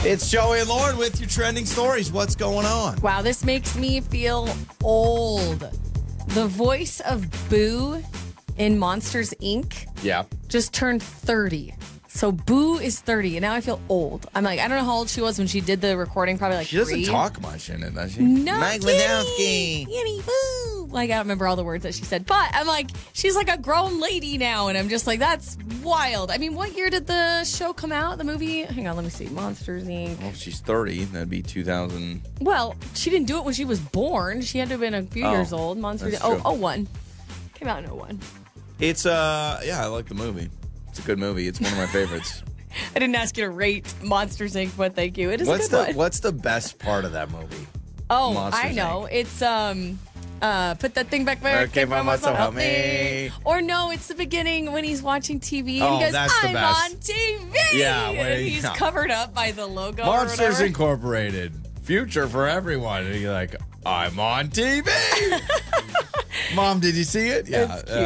It's Joey and Lauren with your trending stories. What's going on? Wow, this makes me feel old. The voice of Boo in Monsters, Inc. Yeah. just turned 30. So Boo is 30, and now I feel old. I'm like, I don't know how old she was when she did the recording, probably like She doesn't 3. talk much in it, does she? No, Mike Kitty, Wazowski. Kitty, Boo. Like, I don't remember all the words that she said, but I'm like, she's like a grown lady now, and I'm just like, that's wild. I mean, what year did the show come out, the movie? Hang on, let me see. Monsters, Inc. Well, if she's 30, that'd be 2000. Well, she didn't do it when she was born. She had to have been a few years old. Monsters, that's true. 01. Came out in 01. It's, yeah, I like the movie. It's a good movie. It's one of my favorites. I didn't ask you to rate Monsters, Inc., but thank you. It is a good one. What's the best part of that movie? Oh, Monsters, I know. Inc. It's put that thing back where it came from. So help me. Or no, it's the beginning when he's watching TV and Oh, he goes, that's the "I'm best. on TV." Yeah, when and he- he's yeah. covered up by the logo. Monsters or whatever. Incorporated. Future for everyone. And you're like, I'm on TV. Mom, did you see it? Yeah. It's cute.